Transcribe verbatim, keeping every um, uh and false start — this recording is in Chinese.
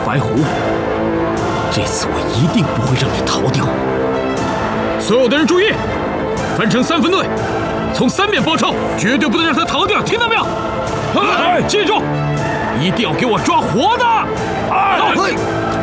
白狐，这次我一定不会让你逃掉。所有的人注意，分成三分队，从三面包抄，绝对不能让他逃掉，听到没有？哎，记住，一定要给我抓活的！哎。